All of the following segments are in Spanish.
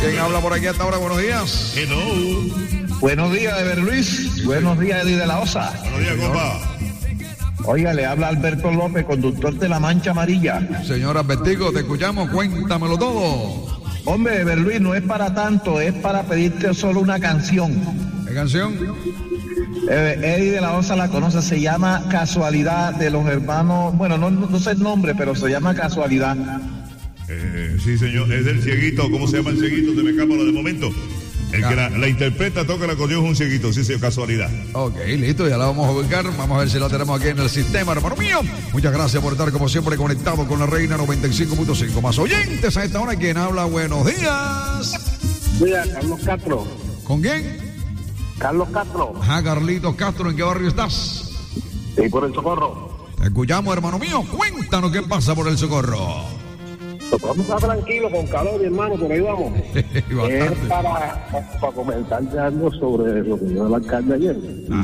¿Quién habla por aquí hasta ahora? Buenos días. Hello. Buenos días, Ever Luis. Buenos días, Eddie de la Osa. Buenos días, compa. Oiga, le habla Alberto López, conductor de La Mancha Amarilla. Señor Albertico, te escuchamos, cuéntamelo todo. Hombre, Ever Luis, no es para tanto, es para pedirte solo una canción. ¿Qué canción? Eddie de la Osa la conoce, se llama Casualidad, de los hermanos, bueno, no sé el nombre, pero se llama Casualidad. Sí, señor, es del cieguito. ¿Cómo se llama el cieguito? Se me escapa lo de momento. El que la interpreta, toca el acordeón, es un cieguito, sí, casualidad. Ok, listo, ya la vamos a ubicar. Vamos a ver si la tenemos aquí en el sistema, hermano mío. Muchas gracias por estar, como siempre, conectado con la Reina 95.5. Más oyentes a esta hora. ¿Quién habla? Buenos días. Mira, Carlos Castro. ¿Con quién? Carlos Castro. Ajá, Carlitos Castro, ¿en qué barrio estás? Y por el Socorro. Te escuchamos, hermano mío. Cuéntanos qué pasa por el Socorro. Vamos a estar tranquilos, con calor, mi hermano, por ahí vamos. Es para comentarte algo sobre lo que dio el alcalde ayer.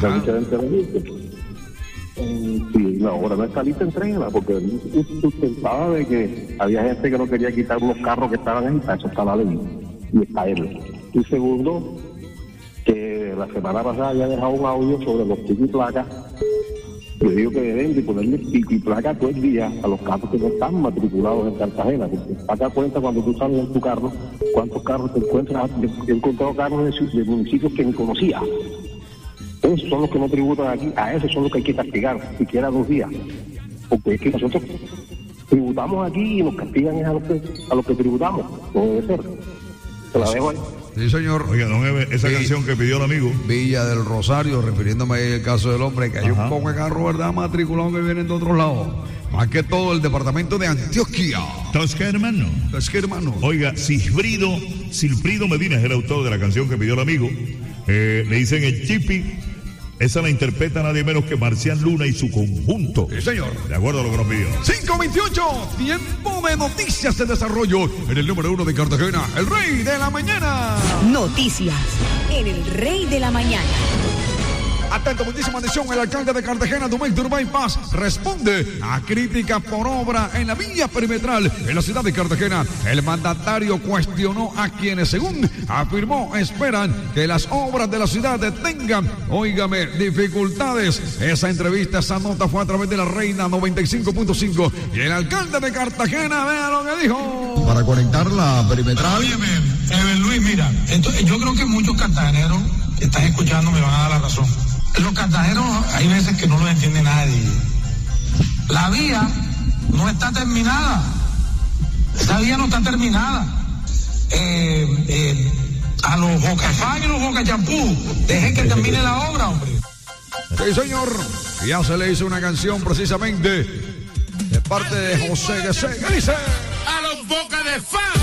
Sí, la obra no está lista, entréguela, porque él sustentaba de que había gente que no quería quitar unos carros que estaban ahí, para eso está la ley, y está él. Y segundo, que la semana pasada había dejado un audio sobre los pico y placas. Yo digo que deben de ponerle pico y placa todo el día a los carros que no están matriculados en Cartagena, porque saca cuenta cuando tú sales en tu carro, cuántos carros te encuentras. Yo he encontrado carros de municipios que ni conocía. Esos son los que no tributan aquí, a esos son los que hay que castigar, siquiera 2 días. Porque es que nosotros tributamos aquí y nos castigan a los que tributamos. No debe ser. Se la dejo ahí. Sí, señor. Oiga, don Eve, esa canción que pidió el amigo. Villa del Rosario, refiriéndome ahí al caso del hombre, que hay un poco de carro, ¿verdad? Matriculado que vienen de otros lados. Más que todo el departamento de Antioquia. Tosca, hermano. Oiga, Silfrido Medina es el autor de la canción que pidió el amigo. Le dicen el Chipi. Esa la interpreta nadie menos que Marcial Luna y su conjunto. Sí, señor. De acuerdo a lo que nos pidió. 5:28, tiempo de noticias de desarrollo en el número 1 de Cartagena, el Rey de la Mañana. Noticias en el Rey de la Mañana. Atento, muchísima atención. El alcalde de Cartagena, Dumey Turbay Paz, responde a críticas por obra en la vía perimetral en la ciudad de Cartagena. El mandatario cuestionó a quienes, según afirmó, esperan que las obras de la ciudad tengan, óigame, dificultades. Esa entrevista, esa nota fue a través de la Reina 95.5. Y el alcalde de Cartagena, vea lo que dijo. Para conectar la perimetral. Óyeme, Luis, mira, yo creo que muchos cartageneros que están escuchando me van a dar la razón. Los cartageneros hay veces que no los entiende nadie. La vía no está terminada. Esa vía no está terminada. A los Bocafán y los Bocachampú, dejen que termine la obra, hombre. Sí, señor. Ya se le hizo una canción precisamente de parte de José Gesé. ¿Qué dice? A los Boca de Fan.